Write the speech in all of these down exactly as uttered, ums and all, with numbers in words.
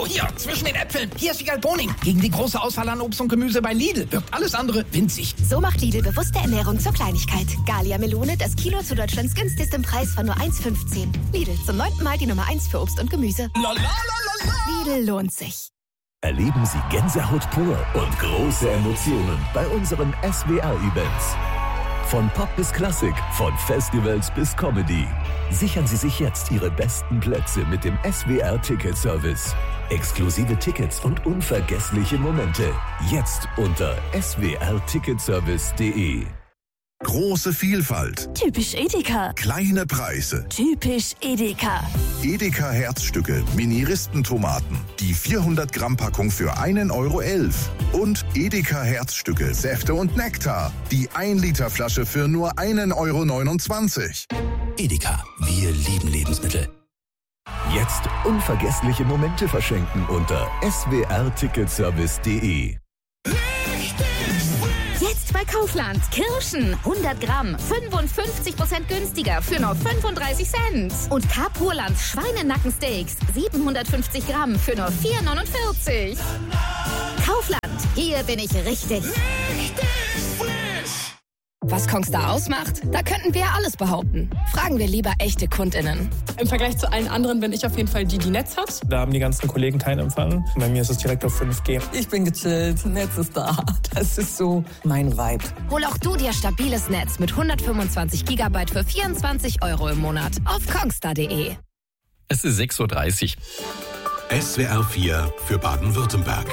Oh, hier, zwischen den Äpfeln. Hier ist Wiegald Boning. Gegen die große Auswahl an Obst und Gemüse bei Lidl wirkt alles andere winzig. So macht Lidl bewusste Ernährung zur Kleinigkeit. Gallia Melone, das Kilo zu Deutschlands günstigstem Preis von nur eins fünfzehn. Lidl, zum neunten Mal die Nummer eins für Obst und Gemüse. La, la, la, la, la. Lidl lohnt sich. Erleben Sie Gänsehaut pur und große Emotionen bei unseren S W R-Events. Von Pop bis Klassik, von Festivals bis Comedy. Sichern Sie sich jetzt Ihre besten Plätze mit dem S W R-Ticket-Service. Exklusive Tickets und unvergessliche Momente. Jetzt unter s w r ticketservice punkt d e. Große Vielfalt. Typisch Edeka. Kleine Preise. Typisch Edeka. Edeka Herzstücke, Mini-Ristentomaten. Die vierhundert Gramm Packung für einen Euro elf. Und Edeka Herzstücke, Säfte und Nektar. Die ein Liter Flasche für nur einen Euro neunundzwanzig. Edeka, wir lieben Lebensmittel. Jetzt unvergessliche Momente verschenken unter s w r ticketservice punkt d e. Jetzt bei Kaufland. Kirschen. hundert Gramm. fünfundfünfzig Prozent günstiger für nur fünfunddreißig Cent. Und Carpurland Schweinenackensteaks. siebenhundertfünfzig Gramm für nur vier neunundvierzig. Kaufland. Hier bin ich richtig. Richtig frisch. Was Kongstar ausmacht? Da könnten wir ja alles behaupten. Fragen wir lieber echte KundInnen. Im Vergleich zu allen anderen bin ich auf jeden Fall die, die Netz hat. Da haben die ganzen Kollegen keinen Empfang. Bei mir ist es direkt auf fünf G. Ich bin gechillt, Netz ist da. Das ist so mein Vibe. Hol auch du dir stabiles Netz mit hundertfünfundzwanzig Gigabyte für vierundzwanzig Euro im Monat auf kongstar punkt d e. Es ist sechs Uhr dreißig. S W R vier für Baden-Württemberg.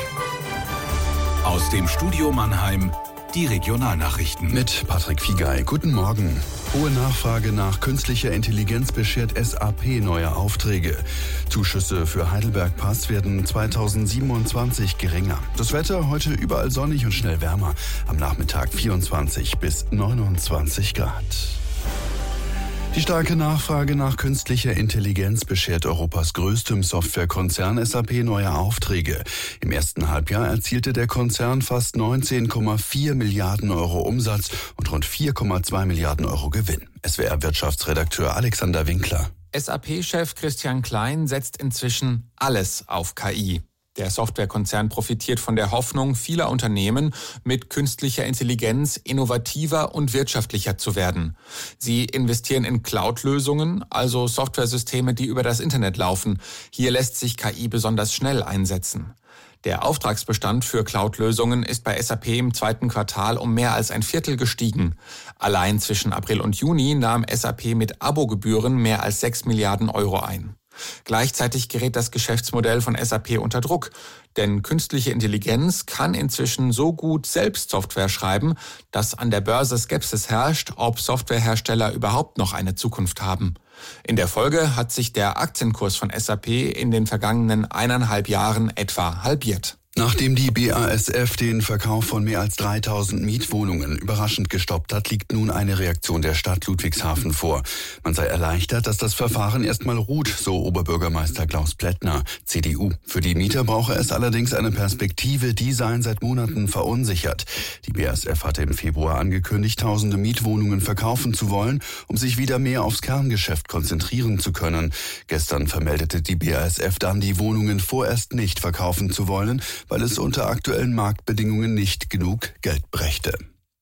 Aus dem Studio Mannheim die Regionalnachrichten. Mit Patrick Fiegei. Guten Morgen. Hohe Nachfrage nach künstlicher Intelligenz beschert S A P neue Aufträge. Zuschüsse für Heidelberg Pass werden zweitausendsiebenundzwanzig geringer. Das Wetter heute überall sonnig und schnell wärmer. Am Nachmittag vierundzwanzig bis neunundzwanzig Grad. Die starke Nachfrage nach künstlicher Intelligenz beschert Europas größtem Softwarekonzern S A P neue Aufträge. Im ersten Halbjahr erzielte der Konzern fast neunzehn Komma vier Milliarden Euro Umsatz und rund vier Komma zwei Milliarden Euro Gewinn. S W R-Wirtschaftsredakteur Alexander Winkler. S A P-Chef Christian Klein setzt inzwischen alles auf K I. Der Softwarekonzern profitiert von der Hoffnung vieler Unternehmen, mit künstlicher Intelligenz innovativer und wirtschaftlicher zu werden. Sie investieren in Cloud-Lösungen, also Softwaresysteme, die über das Internet laufen. Hier lässt sich K I besonders schnell einsetzen. Der Auftragsbestand für Cloud-Lösungen ist bei S A P im zweiten Quartal um mehr als ein Viertel gestiegen. Allein zwischen April und Juni nahm S A P mit Abogebühren mehr als sechs Milliarden Euro ein. Gleichzeitig gerät das Geschäftsmodell von S A P unter Druck, denn künstliche Intelligenz kann inzwischen so gut selbst Software schreiben, dass an der Börse Skepsis herrscht, ob Softwarehersteller überhaupt noch eine Zukunft haben. In der Folge hat sich der Aktienkurs von S A P in den vergangenen eineinhalb Jahren etwa halbiert. Nachdem die B A S F den Verkauf von mehr als dreitausend Mietwohnungen überraschend gestoppt hat, liegt nun eine Reaktion der Stadt Ludwigshafen vor. Man sei erleichtert, dass das Verfahren erstmal ruht, so Oberbürgermeister Klaus Plättner, C D U. Für die Mieter brauche es allerdings eine Perspektive, die seien seit Monaten verunsichert. Die B A S F hatte im Februar angekündigt, tausende Mietwohnungen verkaufen zu wollen, um sich wieder mehr aufs Kerngeschäft konzentrieren zu können. Gestern vermeldete die B A S F dann, die Wohnungen vorerst nicht verkaufen zu wollen, weil es unter aktuellen Marktbedingungen nicht genug Geld brächte.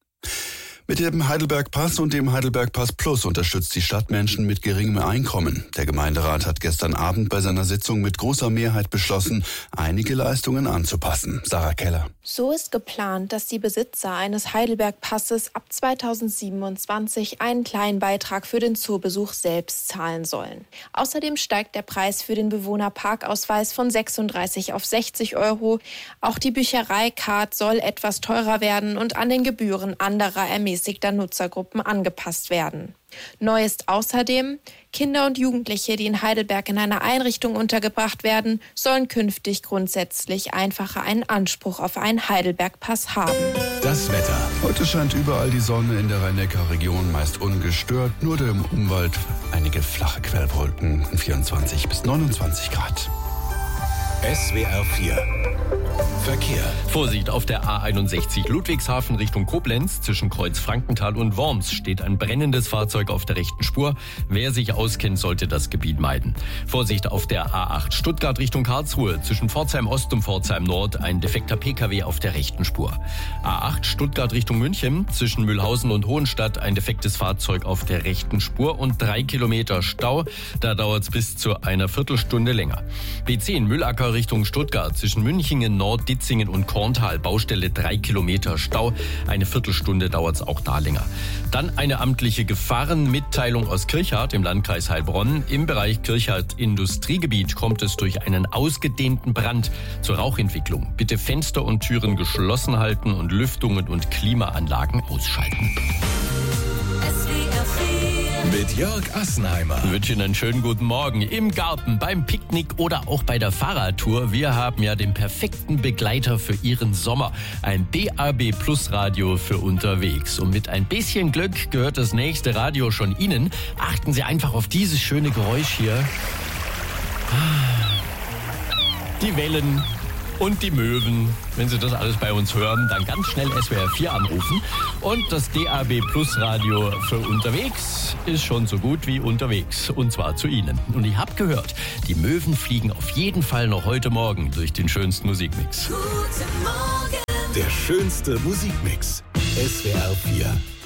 Mit dem Heidelberg Pass und dem Heidelberg Pass Plus unterstützt die Stadt Menschen mit geringem Einkommen. Der Gemeinderat hat gestern Abend bei seiner Sitzung mit großer Mehrheit beschlossen, einige Leistungen anzupassen. Sarah Keller. So ist geplant, dass die Besitzer eines Heidelberg Passes ab zweitausendsiebenundzwanzig einen kleinen Beitrag für den Zoobesuch selbst zahlen sollen. Außerdem steigt der Preis für den Bewohnerparkausweis von sechsunddreißig auf sechzig Euro. Auch die Bücherei-Card soll etwas teurer werden und an den Gebühren anderer ermäßigter Nutzergruppen angepasst werden. Neu ist außerdem, Kinder und Jugendliche, die in Heidelberg in einer Einrichtung untergebracht werden, sollen künftig grundsätzlich einfacher einen Anspruch auf einen Heidelberg-Pass haben. Das Wetter. Heute scheint überall die Sonne, in der Rhein-Neckar-Region meist ungestört. Nur der im Umwald einige flache Quellwolken, vierundzwanzig bis neunundzwanzig Grad. S W R vier Verkehr. Vorsicht, auf der A einundsechzig Ludwigshafen Richtung Koblenz zwischen Kreuz Frankenthal und Worms steht ein brennendes Fahrzeug auf der rechten Spur. Wer sich auskennt, sollte das Gebiet meiden. Vorsicht, auf der A acht Stuttgart Richtung Karlsruhe zwischen Pforzheim Ost und Pforzheim Nord ein defekter P K W auf der rechten Spur. A acht Stuttgart Richtung München zwischen Mühlhausen und Hohenstadt ein defektes Fahrzeug auf der rechten Spur und drei Kilometer Stau. Da dauert es bis zu einer Viertelstunde länger. B zehn Mühlacker Richtung Stuttgart zwischen Münchingen Nord, Ditzingen und Korntal, Baustelle drei Kilometer Stau. Eine Viertelstunde dauert es auch da länger. Dann eine amtliche Gefahrenmitteilung aus Kirchhardt im Landkreis Heilbronn. Im Bereich Kirchhardt Industriegebiet kommt es durch einen ausgedehnten Brand zur Rauchentwicklung. Bitte Fenster und Türen geschlossen halten und Lüftungen und Klimaanlagen ausschalten. Mit Jörg Assenheimer. Ich wünsche Ihnen einen schönen guten Morgen. Im Garten, beim Picknick oder auch bei der Fahrradtour. Wir haben ja den perfekten Begleiter für Ihren Sommer. Ein D A B Plus Radio für unterwegs. Und mit ein bisschen Glück gehört das nächste Radio schon Ihnen. Achten Sie einfach auf dieses schöne Geräusch hier. Die Wellen und die Möwen. Wenn Sie das alles bei uns hören, dann ganz schnell S W R vier anrufen. Und das D A B Plus Radio für unterwegs ist schon so gut wie unterwegs. Und zwar zu Ihnen. Und ich habe gehört, die Möwen fliegen auf jeden Fall noch heute Morgen durch den schönsten Musikmix. Guten Morgen. Der schönste Musikmix. S W R vier.